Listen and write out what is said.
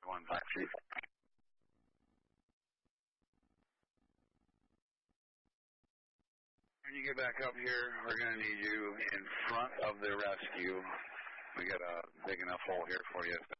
153. When you get back up here, we're going to need you in front of the rescue. We got a big enough hole here for you.